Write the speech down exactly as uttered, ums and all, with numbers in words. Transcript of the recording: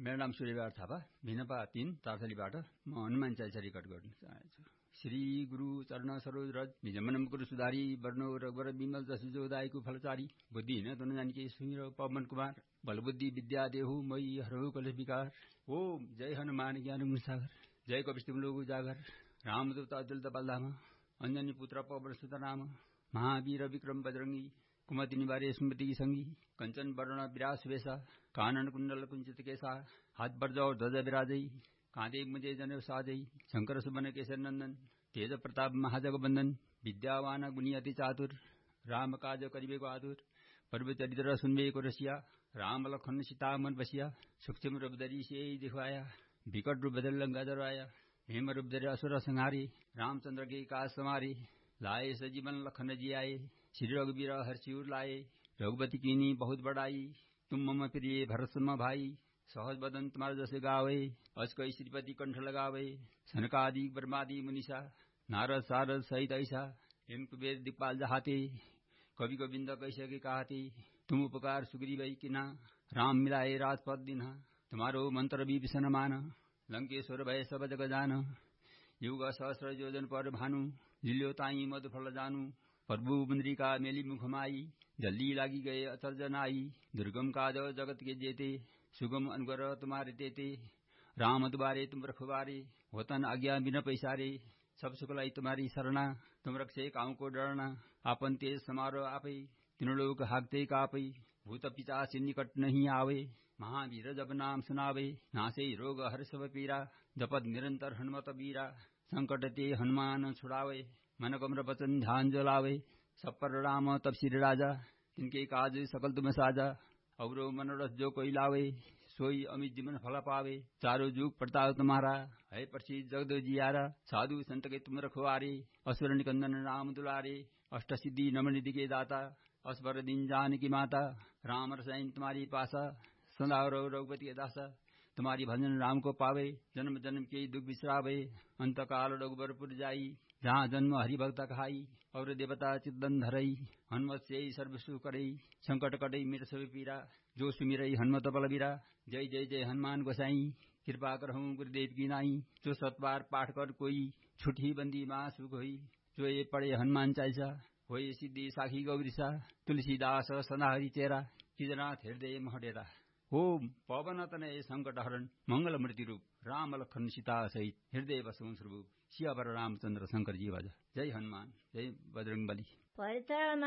मेरो नाम सूर्यबहादुर थापा, भिनपा तीन तारथलीबाट म हनुमान चालिसा रेकर्ड गर्न चाहन्छु। श्री गुरु चरण सरोज रज निजमनम गुरु सुधारी वर्णो रघुवर विमल जसु जोदायको फलचारी बुद्धिहीन तनु जानिके सुमिर पवन कुमार बलबुद्धि विद्या देहु मई हरहु कलेश विकार। ओम जय हनुमान ज्ञान गुण सागर जय कपिस्तुम लोक उजागर रामदूत अतुलित बलधामा अंजनी पुत्र पवन सुत नाम महावीर विक्रम बजरंगी कुमति निवारे स्मृति संगी कंचन वर्ण विराज वेशा कानन कुंडल कुंचित केसा हाथ बरजौ ध्वज विराजै कांधे मुझे जन साजै शंकर सुमन केसर नंदन तेज प्रताप महाजगबंदन विद्यावान गुणी अति चातुर राम काज करिबे को आतुर पर्व चरित्र सुनबे को रसिया राम लखन सीता मन बसिया सूक्ष्म रूप धरि से दिखवाया विकट रूप धरि लंका जरवाया हेम रूप धरि असुर संहारे रामचंद्र के काज समारे लाए सजीवन लखन जी आए श्री रघुवीर हर्षिउर लाए रघुपति कीनी बहुत बड़ाई तुम मम प्रिय भरत सम भाई सहज बदन तुम्हारे जैसे गावे अजकई श्रीपति कंठ लगावे सनकादि ब्रह्मादि मुनिषा नारद सारद सहित ऐसा हेम कुबेर दिक्पाल जहाते कवि गोविंद कैसे के कहते तुम उपकार सुग्रीव किना राम मिलाए राजपद दिना तुम्हारो मंत्र भी विषण मान लंकेश्वर भय सब जग जान युग सहस्र योजन पर भानु लिल्यो ताई मधु फल जानू प्रभु मुंद्रिका मेली मुखमाई जल्दी लागी गए अचल जनाई दुर्गम काज जगत के जेते सुगम अनुग्रह तुम्हारे तेते राम दुबारे तुम रखवारे होतन आज्ञा बिना पैसारे सब सुखलाई तुम्हारी शरणा तुम रक्षे काऊ को डरना आपन तेज समारो आपे तीनों लोग हाकते कापे भूत पिचाच निकट नहीं आवे महावीर जब नाम सुनावे नासे रोग हर सब पीरा जपत निरंतर हनुमत बीरा संकट ते हनुमान छुड़ावे मन कमर बचन ध्यान जलावे सब पर राम तब श्री राजा तिनके काज सकल तुम साजा अवरो मनोरथ जो कोई लावे सोई अमित जीवन फल पावे चारों जुग प्रताप तुम्हारा है प्रसिद्ध जगद जियारा साधु संत के तुम रखवारे असुर निकंदन राम दुलारे अष्ट सिद्धि नम निधि के दाता असबर दिन जान की माता राम रसायन तुम्हारी पासा सदा रघुपति के दासा तुम्हारी भजन राम को पावे जन्म जन्म के दुख बिसरावे अंत काल रघुबरपुर जाई जहाँ जन्म हरि भक्त खाई और देवता चिदन धरई हनुमत से सर्व सुख करई संकट कटई मिट सब पीरा जो सुमिरई हनुमत बलबीरा जय जय जय हनुमान गोसाई कृपा करहूँ गुरुदेव की नाई जो सतबार पाठ कर कोई छुट्टी बंदी माँ सुख होई जो ये पढ़े हनुमान चालीसा होए सिद्धि साखी गौरीसा तुलसीदास सदा हरि चेरा किजनाथ हृदय महडेरा। ओम पवन तनय संकट हरण मंगल मृत्यु रूप राम लखन सीता सहित हृदय बसु स्वरूप सियावर रामचंद्र शंकर जी वाजा। जय हनुमान जय बजरंग बली।